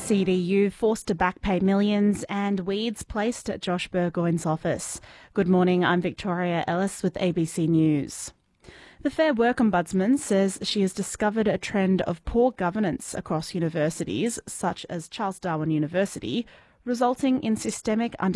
CDU forced to backpay millions and weeds placed at Josh Burgoyne's office. Good morning, I'm Victoria Ellis with ABC News. The Fair Work Ombudsman says she has discovered a trend of poor governance across universities, such as Charles Darwin University, resulting in systemic